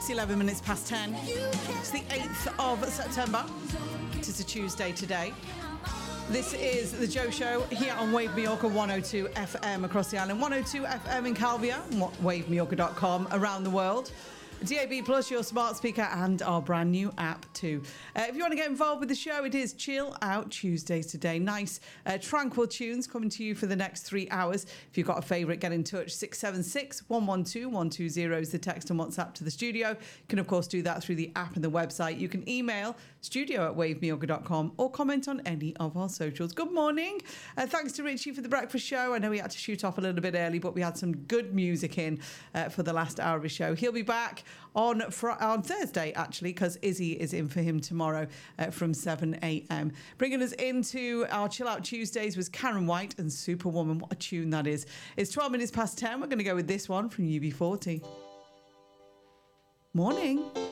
It's 11 minutes past 10. It's the 8th of September. It is a Tuesday today. This is The Joe Show here on Wave Mallorca 102 FM across the island, 102 FM in Calvia, wavemallorca.com around the world. DAB Plus, your smart speaker, and our brand new app too. If you want to get involved with the show, it is Chill Out Tuesdays today. Nice, tranquil tunes coming to you for the next 3 hours. If you've got a favourite, get in touch. 676 112 120 is the text and WhatsApp to the studio. You can, of course, do that through the app and the website. You can email studio@wavemallorca.com or comment on any of our socials. Good morning. Thanks to Richie for the breakfast show. I know we had to shoot off a little bit early, but we had some good music in for the last hour of the show. He'll be back on Thursday, actually, because Izzy is in for him tomorrow from 7 a.m. Bringing us into our Chill Out Tuesdays was Karen White and Superwoman. What a tune that is. It's 12 minutes past 10. We're going to go with this one from UB40. Morning.